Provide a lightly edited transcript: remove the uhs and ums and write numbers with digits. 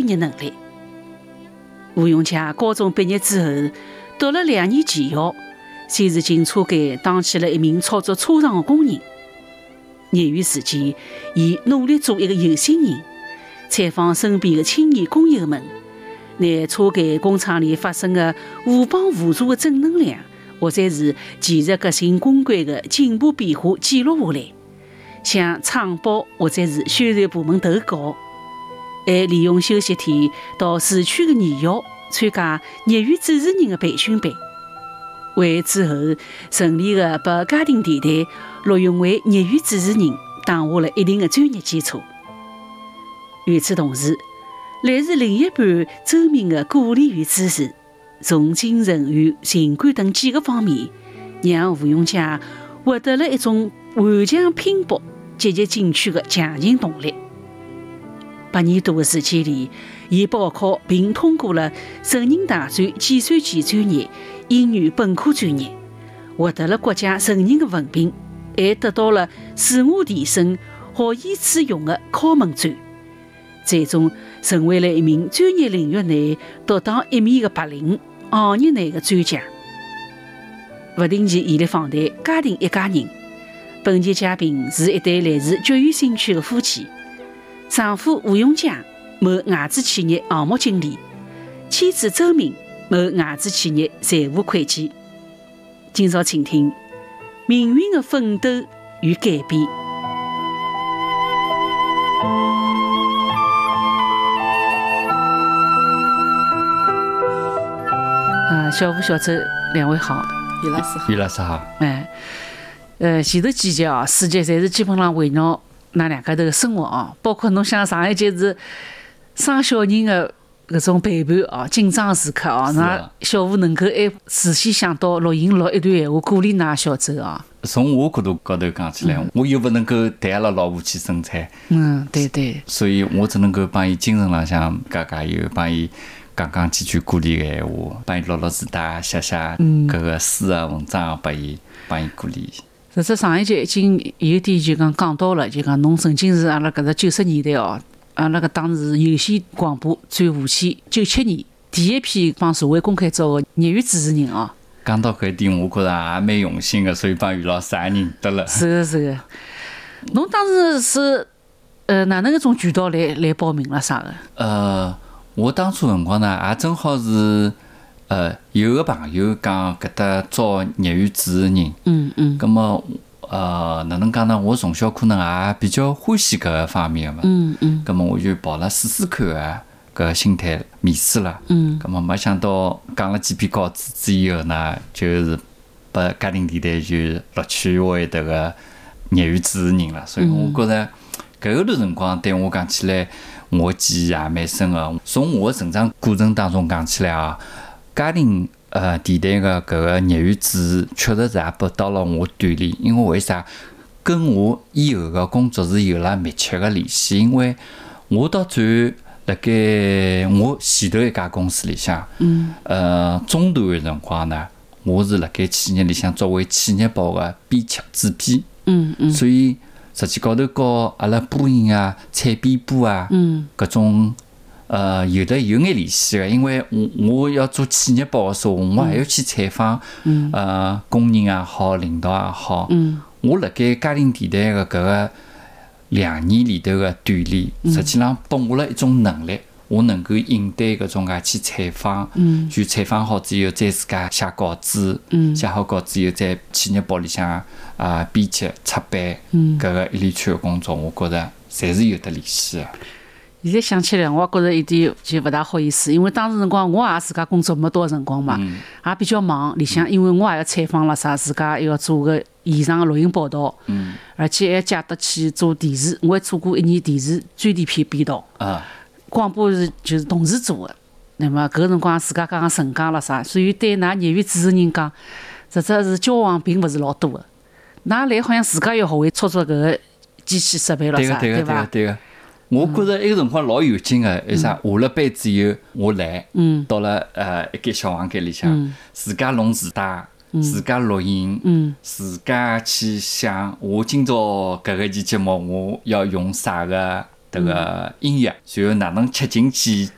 业能力。吴永嘉高中毕业之后，读了2年技校，先是进车间当起了一名操作车上的工人。业余时间，伊努力做一个有心人，采访身边的青年工友们，拿车间工厂里发生的互帮互助的正能量，或者是技术革新公关的进步变化记录下来，向厂报或者是宣传部门投稿。还利用休息天到市区的艺校参加业余主持人的培训班，为之后顺利的把家庭电台录用为业余主持人打下了一定的专业基础。与此同时，来自另一半周明的鼓励与支持，从精神与情感等几个方面，让吴永嘉获得了一种顽强拼搏、积极进取的强劲动力。8年多的时间里，伊报考并通过了成人大专计算机专业、英语本科专业，获得了国家承认的文凭，还得到了自我提升、学以致用的考问卷，最终成为了一名专业领域内独当一面的白领，行业内的专家。不定期毅力访谈家庭一家人，本期嘉宾是一对来自教育新区的夫妻。丈夫吴永嘉，某外资企业项目经理；妻子周明，某外资企业财务会计。今朝请听命运的奋斗与改变。小吴、小周两位好， 于老师好。 于老师好。 前头几集啊，4集侪是基本上围绕那两家头的生活啊，包括侬像上一节是生小人的搿种陪伴啊，紧张时刻啊，那小吴能够还事先想到录一段闲话鼓励㑚小周啊。 从我角度高头讲起来，我又不能够带阿拉老婆去生产， 对对， 所以我只能够帮伊精神浪向加油，帮伊讲几句鼓励的闲话，帮伊录字带，写搿个诗啊文章啊，帮伊鼓励。 实质上一节已经有点就讲到了，就讲侬曾经是阿拉搿只90年代哦，阿拉搿当时有线广播最无线97年第一批帮社会公开招的业余主持人哦。 讲到搿点，我觉着也蛮用心的，所以帮于老师也认得了。 是的，是的。侬当时是哪能一种渠道来报名了啥的？ 我当初辰光呢，也正好是有个朋友讲搿搭招业余主持人，葛么哪能讲呢？我从小可能也比较欢喜搿个方面的嘛，葛么我就跑了试看啊，搿个心态面试了，葛么没想到讲了几篇稿子之后呢，就是把家庭电台就录取为迭个业余主持人了，所以我觉着搿一段辰光对我讲起来，我记忆也蛮深个。从我的成长过程当中讲起来啊，家庭电台的搿个业余主持确实是也拨到了我锻炼，因为为啥？跟我以后的工作是有了密切的联系，因为我到最后辣盖我前头一家公司里向，中段的辰光呢，我是辣盖企业里向作为企业报的编辑主编，所以实际高头和阿拉播音啊、采编部啊，搿种有眼联系个，因为我要做企业报的时候，我还要去采访工人也好、领导也好。我辣盖家庭电台的搿个2年里头的锻炼，实际上拨我了一种能力，我能够应对搿种介去采访，就采访好之后再自家写稿子，写好稿子以后在企业报里向编辑出版，搿个一连串的工作，我觉着侪是有得联系的。 现在想起来，我觉着一点就勿大好意思，因为当时辰光我也自家工作没多少辰光嘛，也比较忙，里向因为我也要采访了啥，自家要做个现场的录音报道，而且还借得去做电视，我还做过1年电视专题片编导，广播是就是同时做的。那么搿个辰光自家刚刚成家了啥，所以对㑚业余主持人讲，实质是交往并勿是老多的。㑚来好像自家要学会操作搿个机器设备了啥，对伐？ 对个。我觉着埃个辰光老有劲个，为啥？下了班之后，我来，到了一间小房间里向，自家弄磁带，自家录音，自家去想，我今朝搿个期节目我要用啥个迭个音乐，然后哪能切进去